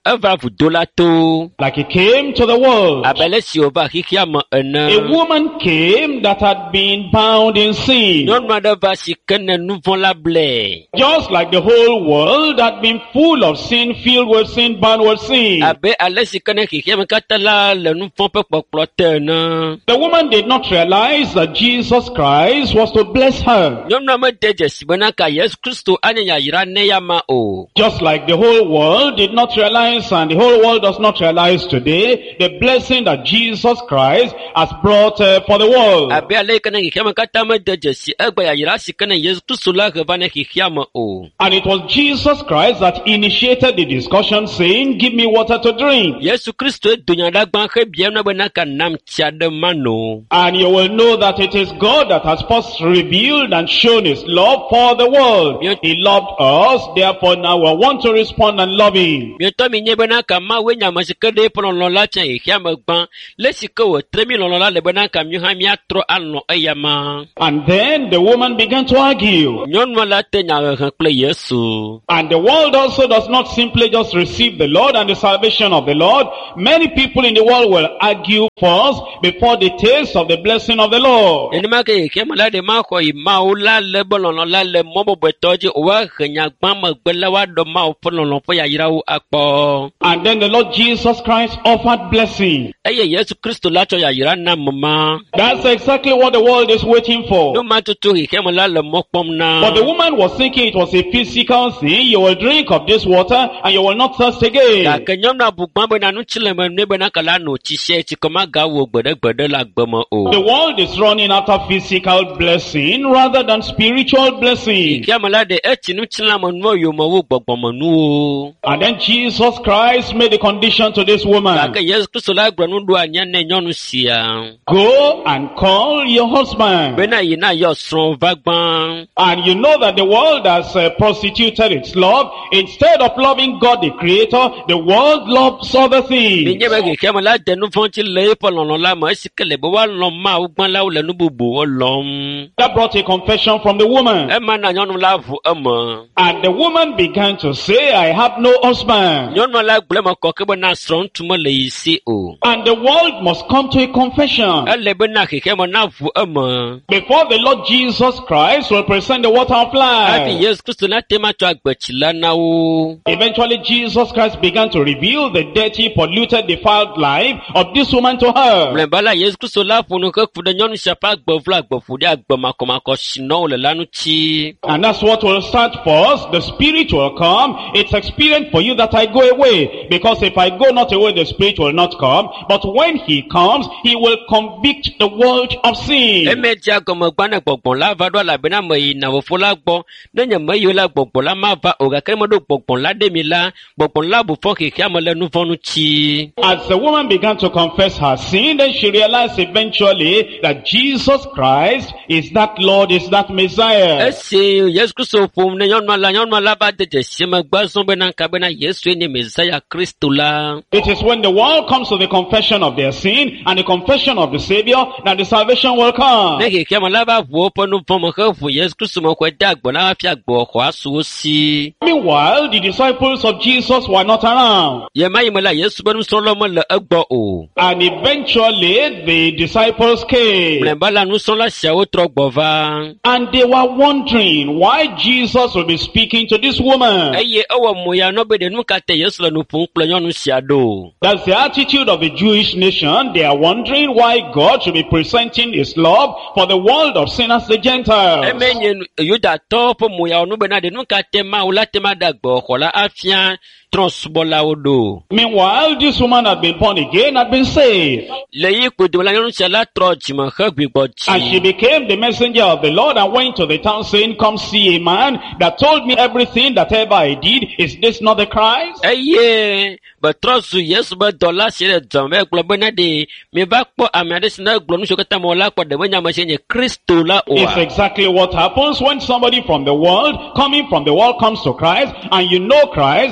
eva vudo la to like he came to the world. abele si ova hikia ma ena A woman came that had been bound in sin. nyɔnu aɖe va si ke ne nu vɔ̃ la blɛ Just like the whole world had been full of sin, filled with sin, bound with sin. abe ale si ke ne hikia me katã la le nu vɔ̃ ƒe kpɔkplɔ te ene The woman did not realize that Jesus Christ was to bless her. nyɔnua me de dzesi bena ka Yesu Kristo anye yayra ne ya ma o Just like the whole world did not realize, and the whole world does not realize today, the blessing that Jesus Christ has brought for the world. abe ale ke ne hikia me katã me de dzesi egbe yayra si ke ne Yesu Kristo la he va ne hikia me o And it was Jesus Christ that initiated the discussion saying, give me water to drink. Yesu Kristo dunya da gba he bia na bena ka nam tia de mano And you will know that it is God that has first revealed and shown his love for the world. He loved us, therefore now we want to respond and love him. mi to mi nye bena ka ma we nya ma si ke de pon lo la tia hikia me gba le si ke wo tre mi lo la le bena ka mi ha mi atro anlo eyama And then the woman began to argue. nyɔnua la te nya he kple Yesu And the world also does not simply just receive the Lord and the salvation of the Lord. Many people in the world will argue first before they taste of the blessing of the Lord. enema ke hikia me la de ma ko i ma o la le bololo la le mo bo betoji o wa he nya gba me gbe la wa do ma o pololo po ya yira o akpo And then the Lord Jesus Christ offered blessing. eye Yesu Kristo la cho ya yira na mama That's exactly what the world is waiting for. no ma tutu hikia me la le mo pom na But the woman was thinking it was a physical thing. You will drink of this water and you will not thirst ya again. ke nyɔnua bugba be na nu chile me ne bena ka la no chi se chi ko ma ga wo gbede la gbe mo o The world is running after physical blessing rather than spiritual blessing. hikia me la de eti nu chila mo no yo mo wo gbogbo mo nu o And then Jesus Christ made a condition to this ya woman. ke Yesu Kristo la gbe nu do anya ne nyɔnu sia Go and call your husband. bena yi na yo sron va gba And you know that the world has prostituted its love. Instead of loving God the Creator, the world loves other mi things. nye be hikia me la de nu vɔ̃ chi le po lɔlɔ la ma esi ke le be wa lɔ ma wo gba la wo le nu bubu wo lɔm That brought a confession from the woman. ema na nyɔnu la vu eme And the woman began to say, I have no husband. nyɔnua la gblẽ me kɔ ke be na srɔ̃ ŋutu mele yi si o And the world must come to a confession. ele be na hikia me na vu eme Before the Lord Jesus Christ will present the water of hafi life. Yesu Kristo na te ma tsɔ agbetsi la na wo Eventually Jesus Christ began to reveal the dirty, polluted, defiled life of this woman to her. mlɛba la Yesu Kristo la ƒo nu ke ku ɖe nyɔnu sia ƒe agbevlo agbeƒo ɖe agbemakɔmakɔ si nɔ wo le la ŋuti And that's what will start first. The Spirit will come. It's expedient for you that I go away. Because if I go not away, the Spirit will not come. But when He comes, He will convict the world of sin. eme dze agɔmegba ne gbɔgbɔ la va ɖo elabena me yina fofo la gbɔ ne nye me yiwo la gbɔgbɔ la ma va o gake meɖo gbɔgbɔ la ɖe mi la gbɔgbɔ la bu fɔ xexea me le nu vɔ̃ ŋuti As the woman began to confess her sin, then she realized eventually that Jesus Christ is that Lord, is that Messiah. esi Yesu Kristo ƒom ne nyɔnua la va de dzesi megbe zɔn bena nka bena Yesue nye Mesaya Kristo la It is when the world comes to the confession of their sin and the confession of the Savior that the salvation will come. ne xexea me la va ʋu woƒe nu vɔ̃ me he ʋu Yesu Kristo me xɔe de agbe la hafi agbe xɔ asu wo si Meanwhile, the disciples of Jesus were not around. ye ma yi me la Yesu be nusrɔ̃lawo mele egbɔ o And eventually the disciples came. mlɛba la nusrɔ̃la siawo trɔ gbɔ va And they were wondering why Jesus would be speaking to this woman. eye ewɔ moya nɔ be ɖe nu ka te Yesu le nu ƒom kple nyɔnu sia ɖo That's the attitude of the Jewish nation. They are wondering why God should be presenting His love for the world of sinners, the Gentiles. eme nye Yudatɔwo ƒe moya nu bena ɖe nu ka te Mawu la te ma ɖe agbe xɔ la afia trɔ̃subɔlawo ɖo Meanwhile, this woman had been born again, had been saved. le yi kpodo la nyɔnu sia la trɔ dzime he gbigbɔ And she dzi became the messenger of the Lord and went to the town saying, come see a man that told me everything that ever I did. Is this not the Christ? eye betrɔ zu Yesu be dɔla si le dzɔm be gblɔ bena ɖe mieva kpɔ ame aɖe si ne gblɔ nu siwo katã me la kpɔ ɖe menye ame si nye Kristo la It's oa exactly what happens when somebody from the world, coming from the world, comes to Christ, and you know Christ, and he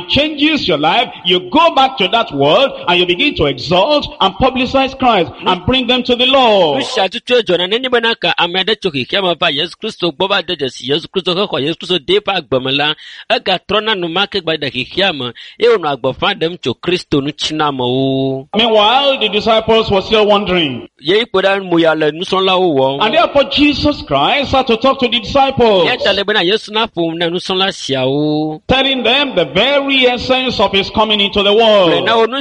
changes your life, you go back to that world and you begin to exalt and publicize Christ and bring them to the Lord. Meanwhile, the disciples were still wondering. And therefore Jesus Christ had to talk to the disciples, telling them the very essence of his coming into the world,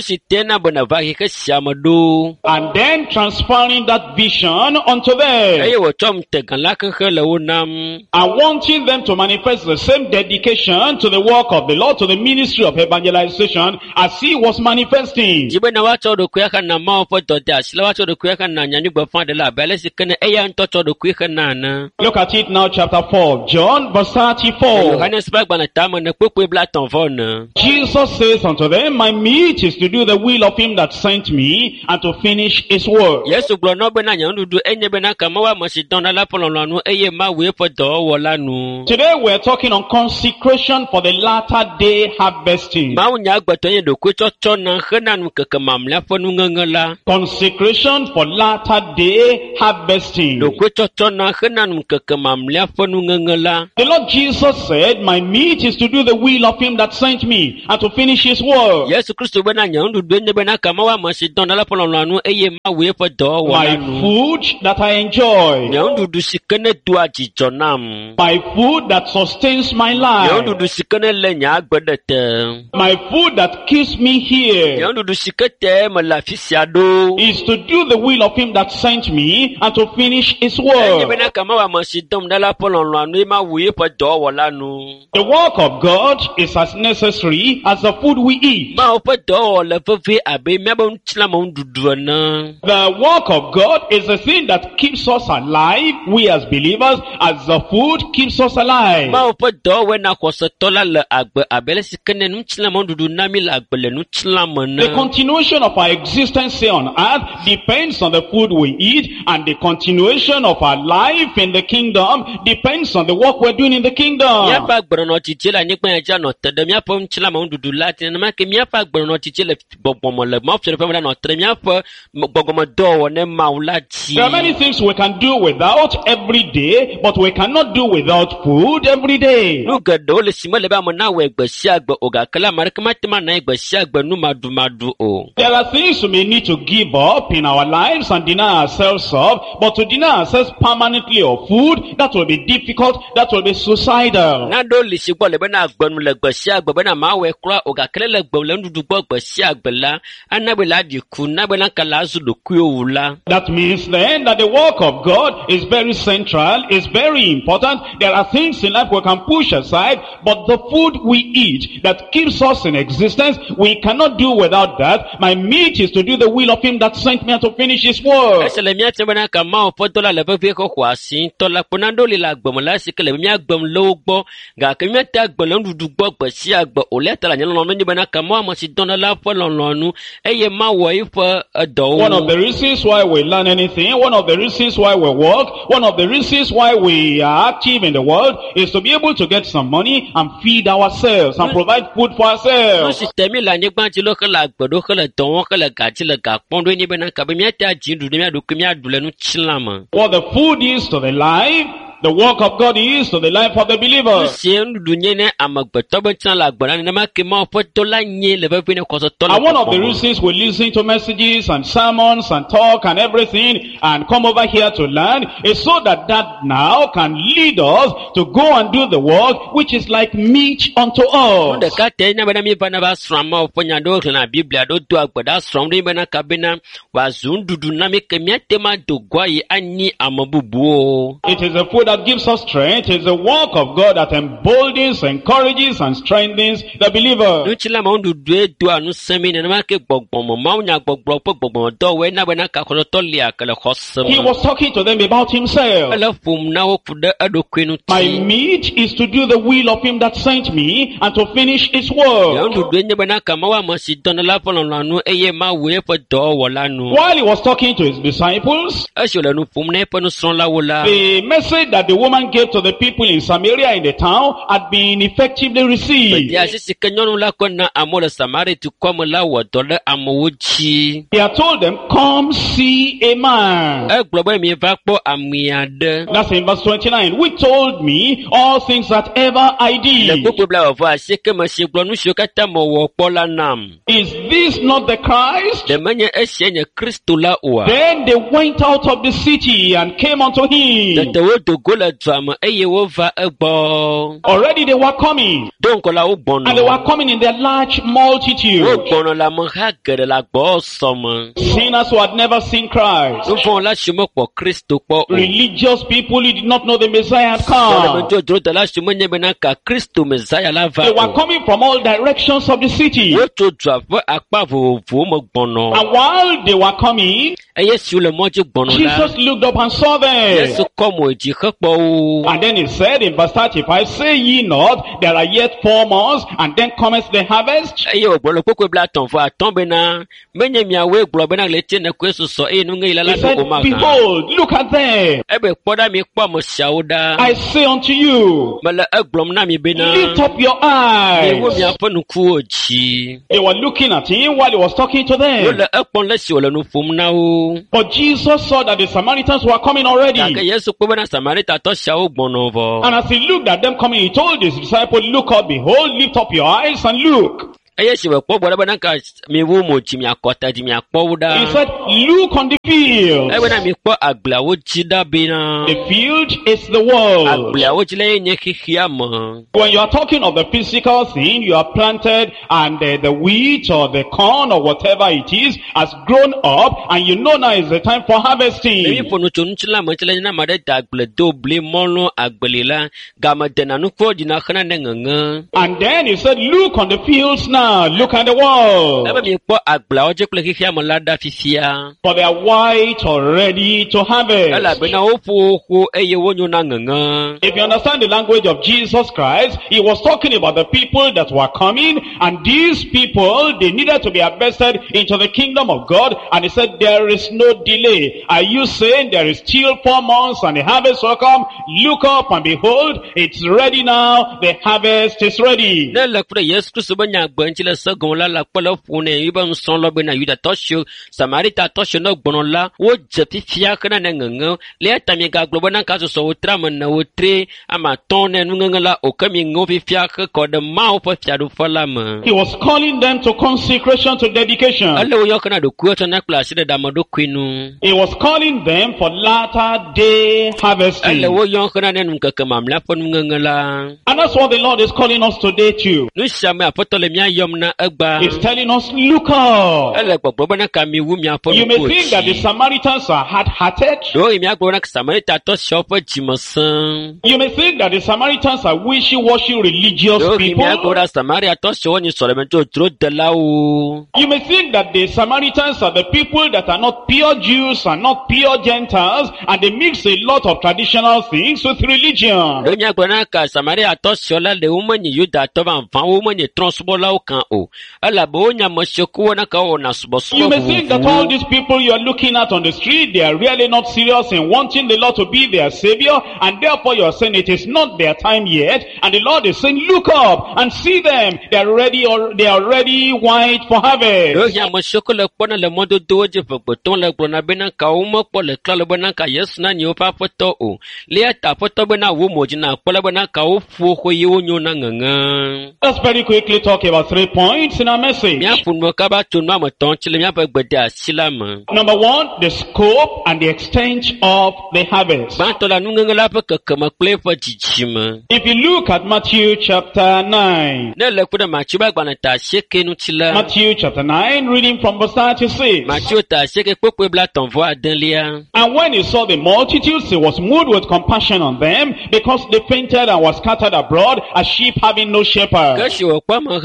and then transferring that vision unto them, and wanting them to manifest the same dedication to the work of the Lord, to the ministry of evangelization, as he was manifesting. Look at it now, chapter 4, John, verse 34. Jesus says unto them, my meat is to do the will of him that sent me, and to finish his work. Today we are talking on consecration for the latter day harvesting. Consecration for latter day harvesting. The Lord Jesus said, my meat is to do the will of him that sent me, and to finish his work. My food that I enjoy, my food that sustains my life, my food that keeps me here, is to do the will of him that sent me, and to finish his work. The work of God is as necessary as the food we eat. The work of God is the thing that keeps us alive, we as believers, as the food keeps us alive. The continuation of our existence here on earth depends on the food we eat, and the continuation of our life in the kingdom depends on the work we're doing in the kingdom. There are many things we can do without every day, but we cannot do without food every day. There are things we may need to give up in our lives and deny ourselves of, but to deny ourselves permanently of food, that will be difficult, that will be suicidal. That means then that the work of God is very central, is very important. There are things in life we can push aside, but the food we eat that keeps us in existence, we cannot do without that. My meat is to do the will of him that sent me and to finish his work. One of the reasons why we learn anything, one of the reasons why we work, one of the reasons why we are active in the world is to be able to get some money and feed ourselves and provide food for ourselves. What the food is to the life, the work of God is to the life of the believer. And one of the reasons we listen to messages and sermons and talk and everything and come over here to learn is so that now can lead us to go and do the work which is like meat unto us. It is a food that gives us strength. It is the work of God that emboldens, encourages, and strengthens the believer. He was talking to them about himself. My meat is to do the will of him that sent me and to finish his work. While he was talking to his disciples, the message that that the woman gave to the people in Samaria in the town had been effectively received. Ya sisi ke nyɔnu la kɔ na amewo le Samaria dukɔ me la wɔ dɔ ɖe amewo dzi. He had told them, come see a man. Egblɔ be mieva kpɔ ame aɖe. That's in verse 29. Which told me all things that ever I Le did. gbogbo bla wɔvɔ asieke me si gblɔ nu siwo katã mewɔ kpɔ la nam. Is this not the Christ? Ɖe menye esia nye Kristo la oa. Then they went out of the city and came unto him. Tete wodo go le dua me eye wova egbɔ. Already they were coming. Do ŋkɔ la wo And they gbɔnɔ. were coming in their large multitude. Wo gbɔnɔ le ameha geɖe le agbɔsɔ me. Sinners who had never seen Christ. Nuvɔ si mekpɔ Kristo kpɔ o. Religious people who did not know the Messiah had come. Sɔleme la si menye bena ka Kristo Messiah la va They were o. coming from all directions of the city. Wotso dua ƒe akpa vovovowo me gbɔnɔ. And while they were coming, Eye siwo le mɔdzi gbɔnɔ la. Jesus looked up and saw Yesu them. kɔ mo dzi hekpɔ wo. And then he said in verse 35, say ye not, there are yet 4 months, and then cometh the harvest? Eye wògblɔ le kpekpe bla atɔ̃ vɔ atɔ̃ bena menye miawoe gblɔ bena ɣleti ne koe susɔ eye nuŋeɣi la He la said, ɖo o ma gã. behold, look at them. Ebe kpɔ ɖa mi kpɔ ame siawo ɖa. I say unto you, Mele egblɔm na mi bena lift up your miwo eyes. miaƒe ŋkuwo dzi. They were looking at him while he was talking to them. Wole ekpɔm le si wòle nu ƒom na wo. But Jesus saw that the Samaritans were coming already. Gake Yesu kpɔ bena Samaritatɔ siawo gbɔnɔ vɔ. And as he looked at them coming, he told his disciples, look up, behold, lift up your eyes and look. Eye si wòkpɔ gbɔ ɖe bena ka miwo mo dzi miakɔ ta dzi miakpɔ wo He ɖa. said, look on the field. Ebena mikpɔ agbleawo dzi ɖa bena The field is the world. agbleawo dzi le nye xixia me. When you are talking of the physical thing, you are planted and the wheat or the corn or whatever it is has grown up and you know now is the time for Emi harvesting. ƒo nu tso ŋuti la me tsi le na ame ɖe da agble do bli mɔlɔ agbeli la game dena nukpɔ dzina xena ne ŋeŋe. And then he said, look on the fields now, look at the world. Ebe mi kpɔ agbleawo dzi kple xixia me la ɖa fifia. For they are white already to harvest. Elabena woƒo woƒo eye wonyo na ŋeŋe. If you understand the language of Jesus Christ, he was talking about the people that were coming, and these people, they needed to be harvested into the kingdom of God, and he said, there is no delay. Are you saying there is still 4 months and the harvest will come? Look up and behold, it's ready now, the harvest is ready. Ne le kple Yesu Kristo be nyagbe ŋuti le segɔm la kpe le ƒo nɛ yi be nusrɔ̃lɔ bena Yudatɔ siwo Samaritatɔ siwo ne gbɔnɔ la wodze fifia xena ne ŋeŋe le eta mi gagblɔ bena ka susɔ wotre ame ne wotre ame atɔ̃ ne nuŋeŋe la o ke mi ŋewo fifia xe kɔ ɖe Mawu ƒe fiaɖuƒe la me. He was calling them to consecration, to dedication. Ele woyɔ xena ɖokuiwo tsɔ na kple asi ɖe ameɖokui nu. He was calling them for latter day harvesting. Ele woyɔ xena ne ŋkeke mamlɛa ƒe nuŋeŋe la. And that's what the Lord is calling us today too. Nu sia me Aƒetɔ le mía yɔm na egba. He's telling us, look up. Ele gbɔgblɔ bena ka mi wu miaƒe You may nukuwo think that the dzi. Samaritans are hard-hearted. Ɖewoɣi míagblɔ bena Samaritatɔ siawo ƒe dzime sẽ. You may think that the Samaritans are wishy-washy religious Ɖewoɣi people. míagblɔ ɖa Samariatɔ siawo nye sɔleme delawo. You may think that the Samaritans are the people that are not pure Jews and not pure Gentiles, and they mix a lot of traditional things with religion. Ɖewo míagblɔ na ka Samariatɔ siawo la le womenye Yudatɔ vavã womenye trɔ̃subɔlawo kan o. Elabe wonye ame siwo ke wɔna ka wɔna subɔsubɔ You may think that all vovovowo. these people you are looking at on the street, they are really not serious in wanting the Lord to be their savior, and therefore you are saying it is not their time yet, and the Lord is saying, look up and see them. They are ready, or they are ready white for harvest. Ɖewoɣi ame siwo ke le kpɔna le mɔdodowo dzi vegbetɔ le gblɔna bena ka womekpɔ le klalo bena ka Yesu na nye woƒe Aƒetɔ o. Le eta Aƒetɔ bena wo mo dzi na kpɔ le bena ka woƒo xɔ ye wonyo na ŋeŋe. Let's very quickly talk about 3 points in our message. Míaƒo nu kaba tso nu ame tɔ̃ tsi le míaƒe gbede asi la me. Number 1, the scope and the extent of the harvest. Gbãtɔ la nuŋeŋe la ƒe kekeme kple eƒe dzidzime. If you look at Matthew chapter 9, Ne le kpe ɖe Matthew ƒe agbalẽ ta 9 ŋuti la. Matthew chapter 9, reading from verse 36. Matthew ta 9 kpekpe bla tɔ̃ vɔ adelia. And when he saw the multitudes, he was moved with compassion on them, because they fainted and were scattered abroad as sheep having no Ke shepherd. si wòkpɔ amehawo la eƒe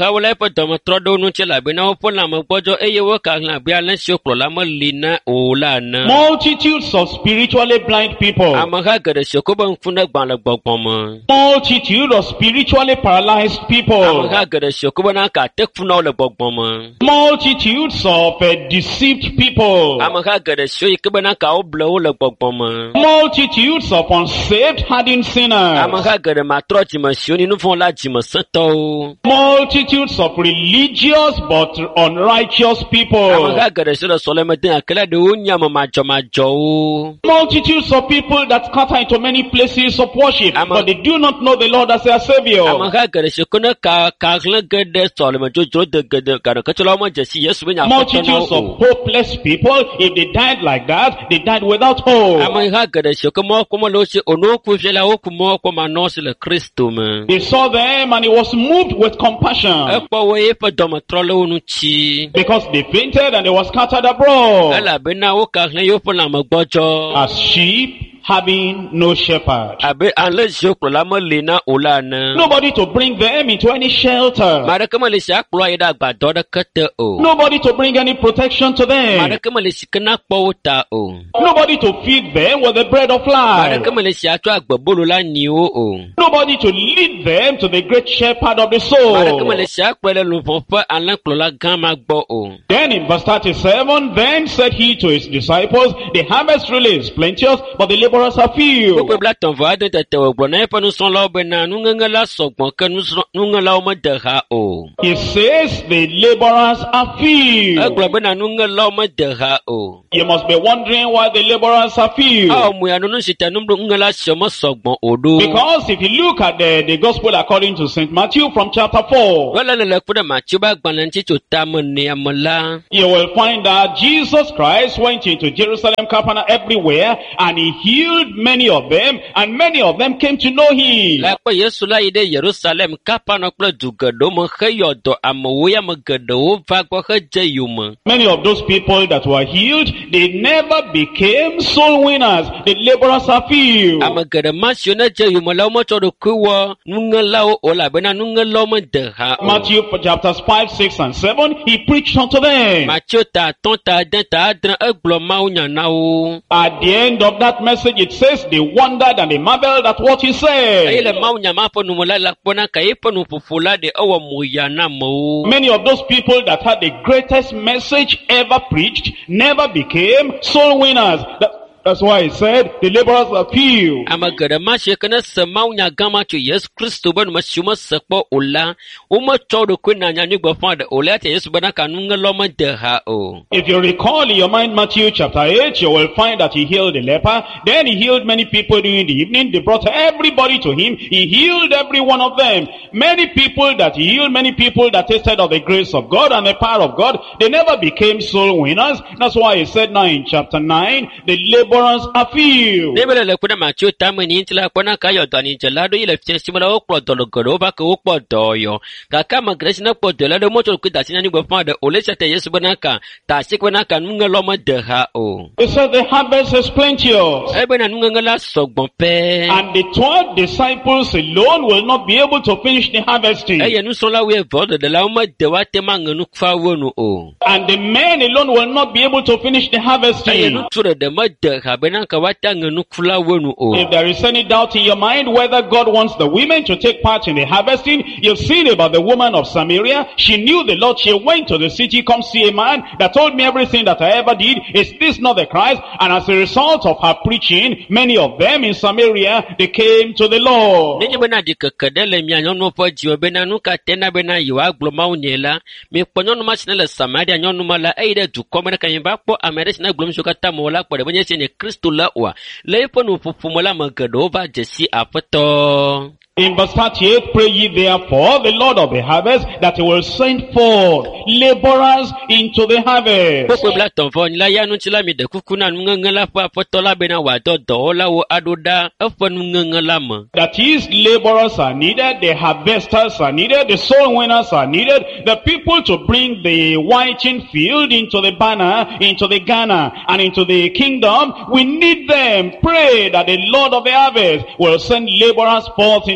ƒe dɔmetrɔ ɖewo ŋuti elabena woƒe lãme gbɔdzɔ eye wokahlẽ abe ale si wokplɔla meli na o la ene. Multitudes of spiritually blind people. Ameha geɖe si ko be ŋku negba le gbɔgbɔ me. Multitude of spiritually paralyzed people. Ameha geɖe si ko be na ka te fu na wo le gbɔgbɔ me. Multitudes of deceived people. Ameha geɖe si yi ke be na ka wo ble wo le gbɔgbɔ me. Multitudes of unsaved hardened sinners. Ameha geɖe matrɔ dzime siwo ni nufɔla dzime setɔwo. Multitudes of religious but unrighteous people. Ameha geɖe si le sɔleme de akele ɖewo nye ame madzɔmadzɔwo. Multitudes of people that scatter into many places of worship, but they do not know the Lord as their Savior. Ameha geɖe si ko ne ka hlẽ ge ɖe sɔleme dzodzro de geɖe gaɖeketsɔlawo me dze si Yesu be nya Multitudes of hopeless people, if they died like that, they died without hope. Ameha geɖe si ko mɔ ko mele wo si ono ku fiala wo ku mɔ ko manɔ si le Kristo me. He saw them and he was moved with compassion. Ekpɔ wo eƒe dɔmetrɔ le wo ŋuti. Because they fainted and they were scattered abroad. Elabena wo ka hlẽ yewo ƒe lãme gbɔdzɔ. As sheep having no shepherd. Abe ale si wokplɔla meli na o la ene. Nobody to bring them into any shelter. Ame aɖeke mele si akplɔ yi ɖe agbadɔ ɖeke te o. Nobody to bring any protection to Ame them. aɖeke mele si ke na kpɔ wo ta o. Nobody to feed them with the bread of Ame life. aɖeke mele si atsɔ agbebolo la nyi wo o. Nobody to lead them to the great shepherd of the Ame aɖeke soul. mele si akplɔ le luʋɔ ƒe alẽkplɔla gã ma gbɔ o. Then in verse 37, then said he to his disciples, the harvest really is plenteous, but the laborers are few. Gbogbo bla tɔnvɔ ade tete wògblɔ na eƒe nusrɔ̃lawo bena nuŋeŋe la sɔgbɔ ke nuŋelawo mede ha o. He says the laborers are few. Egblɔ bena nuŋelawo mede ha o. You must be wondering why the laborers are few. Awɔ mu ya nunu si te nuŋela siwo mesɔgbɔ o ɖo. Because if you look at the gospel according to St. Matthew from chapter 4, Wele le kpe ɖe Matthew ƒe agbalẽ ŋuti tso tame nea me la. you will find that Jesus Christ went into Jerusalem, Capernaum, everywhere, and he healed many of them, and many of them came to know him. Le kpe Yesu la yi ɖe Yerusalem, Kapanɔ kple du geɖewo me heyɔ dɔ amewo ya me geɖewo va gbɔ hedze yome. Many of those people that were healed, they never became soul winners. The laborers are few. Ame geɖe ma siwo ne dze yome la wometsɔ ɖokui wɔ nuŋelawo o elabena nuŋelawo mede ha o. Matthew chapters 5, 6, and 7, he preached unto them. Matthew ta atɔ̃ ta ade ta adre egblɔ mawunya na wo. At the end of that message, it says they wondered and they marveled at what he Eye said. le mawunya ma ƒe numela la kpɔna ka eƒe nuƒoƒo la ɖe ewɔ moya na amewo. Many of those people that had the greatest message ever preached never became soul winners. That's why he said the laborers are few. Ame geɖe ma si ke ne se mawunya gã ma tso Yesu Kristo be nume siwo mese kpɔ o la, wometsɔ ɖokui na nyanyugbe ƒã ɖe o la te Yesu bena ka nuŋelɔ mede ha o. If you recall in your mind Matthew chapter 8, you will find that he healed a leper. Then he healed many people during the evening. They brought everybody to him. He healed every one of them. Many people that he healed, many people that tasted of the grace of God and the power of God, they never became soul winners. That's why he said now in chapter 9, the laborers are few. Ne bele le kpe ɖe Matthew tame ni ŋuti la kpɔna ka yɔ dɔ anidzela ɖo yi le fia si me la wokplɔ dɔ le geɖewo va ke wokpɔ dɔ yɔ. Gake ame geɖe si ne kpɔ dɔ la ɖe wometsɔ ɖokui da asi na anyigbe ƒã ɖe o le sia te Yesu bena ka ta asi bena ka nuŋelɔ mede ha o. He said the harvest is plenteous. Ebena nuŋeŋe la sɔgbɔ pɛɛ. And the 12 disciples alone will not be able to finish the harvesting. Eye nusrɔ̃lawo eve ɖeɖelawo mede woate ma ŋe nukuawo nu o. And the men alone will not be able to finish the Eye harvesting. nutsu ɖeɖe mede ha bena ka woate ŋe nukulawo nu o. If there is any doubt in your mind whether God wants the women to take part in the harvesting, you've seen about the woman of Samaria. She knew the Lord. She went to the city, come see a man that told me everything that I ever did. Is this not the Christ? And as a result of her preaching, many of them in Samaria, they came to the Lord. Nenye bena di keke ɖe le mia nyɔnuwo ƒe dziwo bena nu ka tena bena yewoagblɔ mawunyae la, mikpɔ nyɔnu ma si ne le Samaria nyɔnu ma la eyi ɖe dukɔ me ɖeka va kpɔ ame ɖe si ne gblɔm siwo katã me la kpɔ ɖe menye si nye Kristo la oa. Le eƒe nuƒoƒo me la me geɖewo va dze si Aƒetɔ. In verse 38, pray ye therefore the Lord of the harvest that he will send forth laborers into the harvest. Kpokpe bla tɔnvɔ nyi la ya ŋuti la mi ɖe kuku na nuŋeŋe la ƒe Aƒetɔ la bena wòadɔ dɔwɔlawo aɖo ɖa eƒe nuŋeŋe la me. That is, laborers are needed, the harvesters are needed, the soul winners are needed, the people to bring the whiting field into the banner, into the Ghana, and into the kingdom. We need them. Pray that the Lord of the harvest will send laborers forth into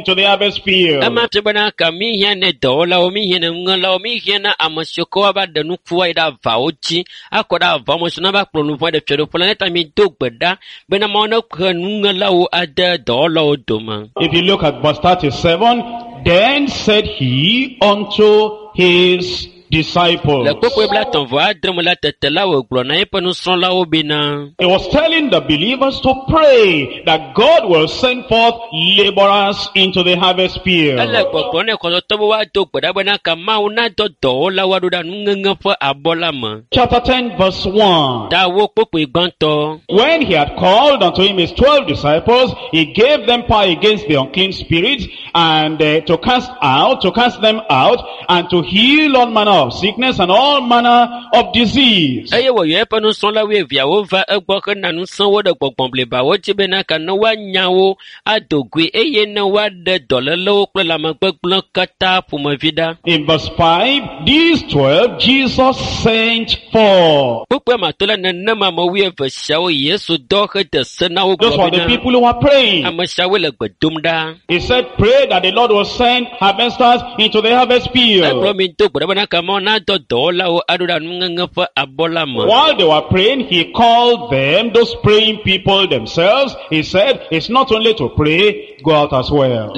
into the harvest field. Ama tebana kami hiane dola o mi hiane ngala o mi hiane amashoko aba de nufuwa ida vaochi akoda vamosuna ba plonu vo de chedo planeta mi dogbeda bena mona ngala o ada dola o doma. If you look at verse 37, then said he unto his disciples. He was telling the believers to pray that God will send forth laborers into the harvest field. 10 verse 1. When he had called unto him his 12 disciples, he gave them power against the unclean spirits, and to cast them out, and to heal all manner of sickness and all manner of disease. When he in verse 5, these 12 Jesus sent for. Those were the people who were praying. He said, pray that the Lord will send harvesters into the harvest field. While they were praying, he called them, those praying people themselves. He said, it's not only to pray, go out as well.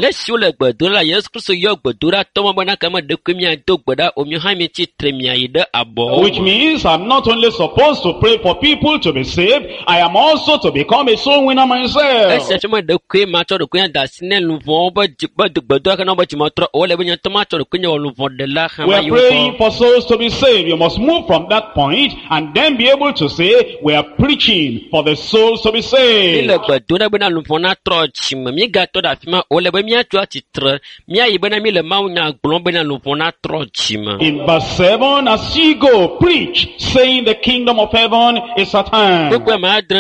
Which means I'm not only supposed to pray for people to be saved, I am also to become a soul winner myself. We are praying for souls to be saved. You must move from that point and then be able to say, we are preaching for the souls to be saved. In verse 7, as ye go, preach, saying the kingdom of heaven is at hand.